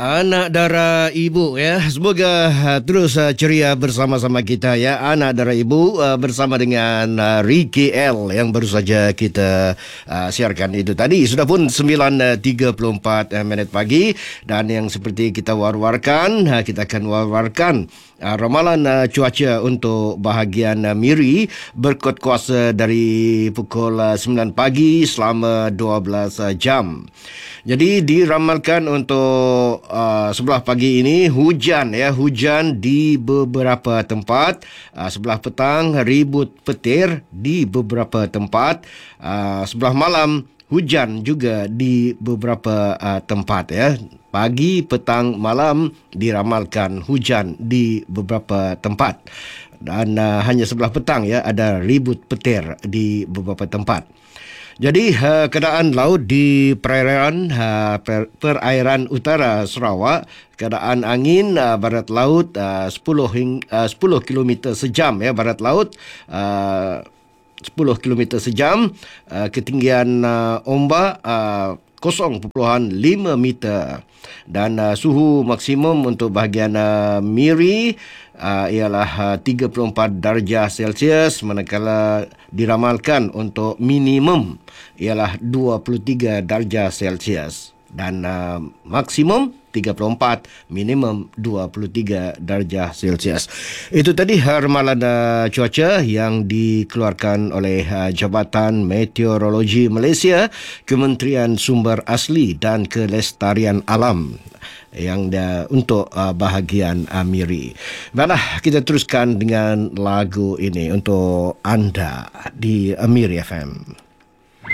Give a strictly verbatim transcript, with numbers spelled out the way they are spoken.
Anak dara ibu ya. Semoga uh, terus uh, ceria bersama-sama kita ya. Anak dara ibu uh, bersama dengan uh, Ricky L yang baru saja kita uh, siarkan itu tadi. Sudah pun sembilan tiga puluh empat uh, minit pagi, dan yang seperti kita war-warkan, uh, kita akan war-warkan Uh, ramalan uh, cuaca untuk bahagian uh, Miri berkuat kuasa dari pukul uh, sembilan pagi selama dua belas uh, jam. Jadi diramalkan untuk uh, sebelah pagi ini hujan ya, hujan di beberapa tempat. Uh, sebelah petang ribut petir di beberapa tempat. Uh, sebelah malam hujan juga di beberapa uh, tempat ya. Pagi, petang, malam diramalkan hujan di beberapa tempat. Dan uh, hanya sebelah petang ya ada ribut petir di beberapa tempat. Jadi uh, keadaan laut di perairan uh, per, perairan utara Sarawak, keadaan angin uh, barat laut uh, sepuluh kilometer sejam ya, barat laut uh, sepuluh kilometer sejam, uh, ketinggian uh, ombak uh, kosong perpuluhan lima meter, dan uh, suhu maksimum untuk bahagian uh, Miri uh, ialah uh, tiga puluh empat darjah Celsius, manakala diramalkan untuk minimum ialah dua puluh tiga darjah Celsius, dan uh, maksimum tiga puluh empat, minimum dua puluh tiga darjah Celsius. Itu tadi ramalan uh, cuaca yang dikeluarkan oleh uh, Jabatan Meteorologi Malaysia, Kementerian Sumber Asli dan Kelestarian Alam yang dah untuk uh, bahagian uh, Miri. Baiklah, kita teruskan dengan lagu ini untuk anda di Miri F M.